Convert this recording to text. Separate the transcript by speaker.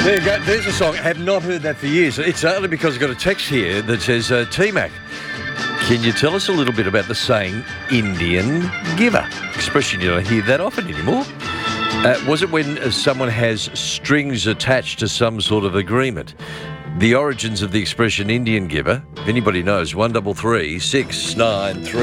Speaker 1: There you go. There's a song. I have not heard that for years. It's only because I've got a text here that says, T-Mac, can you tell us a little bit about the saying Indian giver? Expression you don't hear that often anymore. Was it when someone has strings attached to some sort of agreement? The origins of the expression Indian giver, if anybody knows, 133693.